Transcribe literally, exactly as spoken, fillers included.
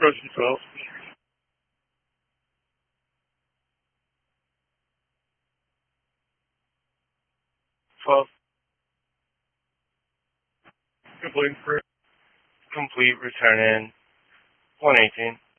Russian twelve. twelve. Complete. Complete, return in one eighteen.